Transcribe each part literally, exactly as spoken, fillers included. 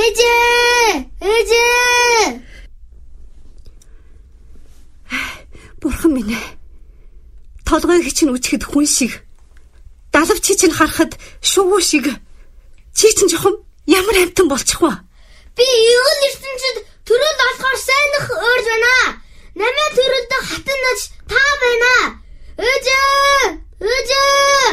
Ээжээ! Ээжээ! Бурхан минь ээ. Толгойг чинь үчихэд хүн шиг. Далавчи чинь харахад шувуу шиг. Чи чинь жоохон ямар амтан болчих вэ? Би ивгэн ертөнцид төрөлд олохоор сайнх өөрж байна. Намаа төрөлд хатан наж та байна. Ээжээ! Ээжээ!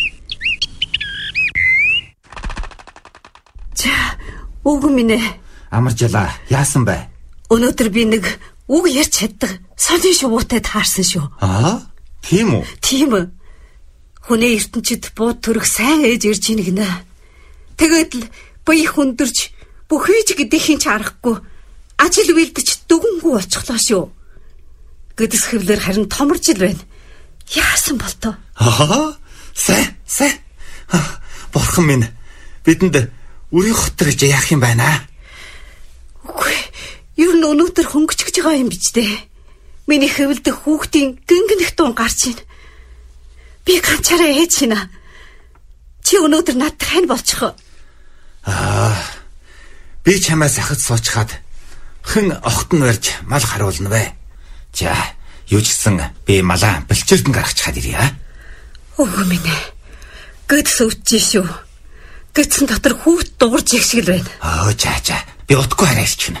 За, үгүй минь ээ. Амаржала, яасан бэ? Өнөөдөр би нэг үг ярьж чаддаг сонин шувуутай таарсан шүү. Аа, тийм үү? Тийм. Хүний ертөнцид бууд төрөх сайн ээж ирж ийн гинэ. Тэгээд л бие хүндэрч бүхийж гэдгийг ч арахгүй ажил үйлдэж дүгнгүй болчихлоо шүү. Гэдэс хэвлэр харин томорж ил байна. Яасан бол тоо? Аа, сайн, сайн. Бурхан минь бидэнд үрийн хотор гэж яах юм байна? Үгүй, ер нь өнөөдөр хөнгөч гэж байгаа юм биш дээ. Миний хэвлдэх хүүхдийн гингэнэх дуун гарч ийн. Би ганцаараа ээж хийнэ. Чи өнөөдөр надад хань болчих. Аа, би чамаас ахад суучгаад хэн охтон барьж мал харуулна вэ? За, юу ч гэсэн би малаа бэлчээрдэн гаргачихад ирье. Өвгөө минь ээ. Гэдс өвчж шүү. Гэтсэн дотор хүүхд дуурж их шиг л байна. Аа, за за. Би утгагүй хараа ирчихнэ.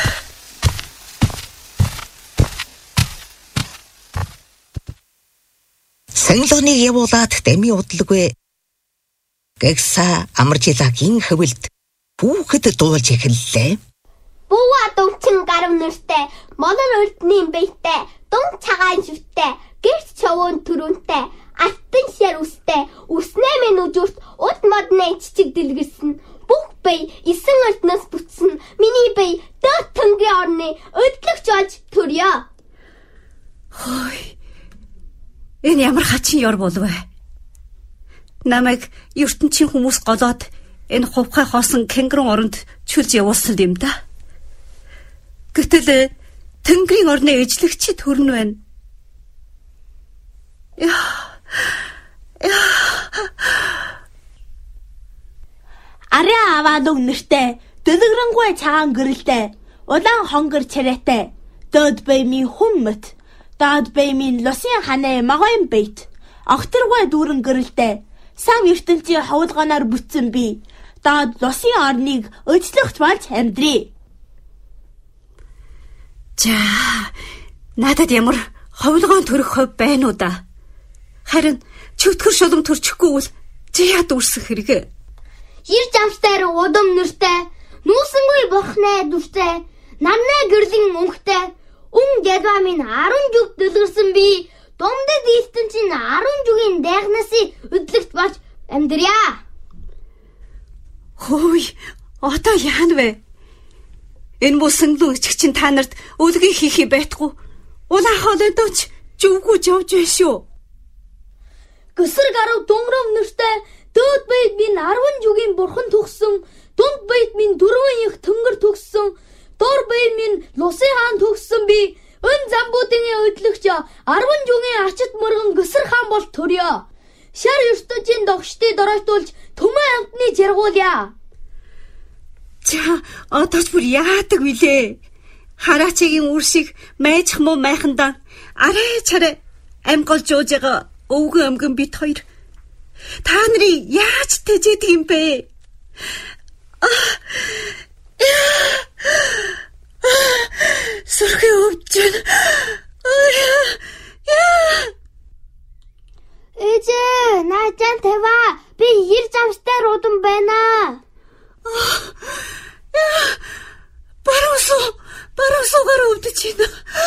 Санилгоныг явуулаад дэмий удалгүй. Гэгса Амаржилагийн хөвөлд хүүхэд дуулж эхэллээ. Бууа дөвчин гарав нэртэй, молор өрдний бэйтэй, дун цагаан шивтэй, гэрч чавуун түрүүнтэй, алтан шар үстэй, үснээ минь үжүрт уд модны чичиг дэлгэрсэн. Бүх бэй эсэн өлтнөөс бүтсэн. Миний бэй дөт төнгийн орны өдлөгч болж төрьё. Хой. Энэ ямар хачин ёр болов вэ? Намайг ертөнцийн хүмүүс голоод энэ хувхай хоосон кенгурун оронд чүлж явуулсан юм да. Гэтэл Тэнгэрийн орны эжлэгчид төрн байна. Яа. Яа. Аря аваад нэртэй, дэлгэрэнгүй цагаан гэрэлтэй, улаан хонгор царайтай, дод баймийн хүммэт, дод баймийн лосын ханаа магайн бэйт, огторгой дүүрэн гэрэлтэй, сав ертөнцийн ховлгоноор бүтсэн би, дод лосын орныг өжлөгч болж амьдрий. За, надад ямар ховлгоон төрөх хов байна уу да? Харин чөтгөр шулам төрчихгүй бол чи яд үрсэх хэрэг? Ирж амстай удам нэртэй, нүүсэнгүй бохнаа дүртэй, нарнаа гэрлийн өнгөтэй, өн ядва минь арван жүг дэлгэрсэн би, домдод ертөнцийн арван жүгийн дайгнасын өдлөгт болж амьдрья. Хөөе, одоо яана вэ? Энэ бүсэнлүү ичг чинь та нарт өлгий хийхий байтгүй. Улаан хоолойдооч зүвгүүж явж байна шүү. Гэсэр гарав дунграв нэртэй, дөөд байд минь арван жүгийн бурхан төгсөн, дунд байд минь дөрвөн их тэнгэр төгсөн, дор байд минь лусын хаан төгсөн би, өн замбуудын өдлөгч арван жүгийн ачит мөргөн гэсэр хаан бол төрьё. Шар ертөнцийн догштыг доройтуулж төмөн амтны жаргуулъя. За, одоо ч бүр яадаг вүлээ? Хараачигийн үр шиг майжх муу майхандаа арай чарай амгол жууж байгаа өвгөн өмгөн бит хоёр. Та нарын яаж тэжээдэг юм бэ? Сүрхий өвдөж байна. Ээжээ, наажаан таваа. Би ирж амстай руудан байна. Баруусу, баруусугаар өвдөж байна.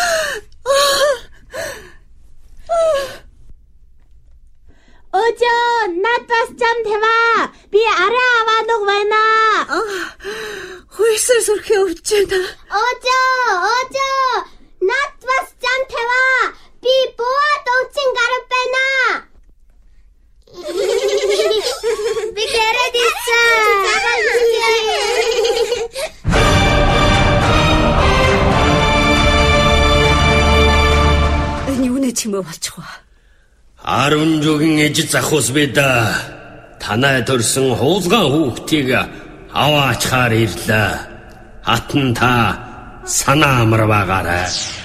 Ojoo, над бас зам таваа. Би арай аваад уг байна. Хүйсэр сүрхий өвдөж байна. Ojoo, ojoo, над бас зам таваа. Би бууа дөвчин гарав байна. Би гэрээд ирсэн. Энэ юуны чимээ болчих вэ? Арван жүгийн ээж захус бид танай төрсөн хуулгаан хүүхдийг аваачаар ирлээ. Хатан та санаа амар байгаарай.